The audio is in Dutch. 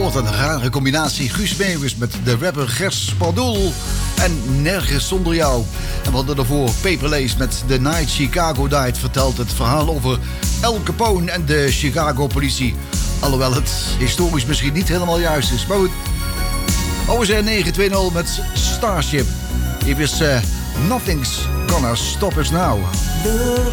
Wat een rare combinatie. Guus Meeuwis met de rapper Gers Pardoel en Nergens Zonder Jou. En we hadden daarvoor Paper Lace met The Night Chicago Died. Vertelt het verhaal over Al Capone en de Chicago politie. Alhoewel het historisch misschien niet helemaal juist is. Maar goed. OSR 920 met Starship. Hier is Nothing's Gonna Stop Us Now.